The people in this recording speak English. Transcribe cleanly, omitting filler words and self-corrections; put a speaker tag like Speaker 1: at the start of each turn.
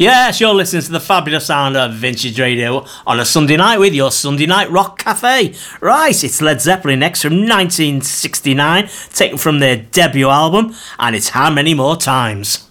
Speaker 1: Yes, you're listening to the fabulous sound of Vintage Radio on a Sunday night with your Sunday Night Rock Cafe. Right, it's Led Zeppelin next from 1969, taken from their debut album, and it's How Many More Times.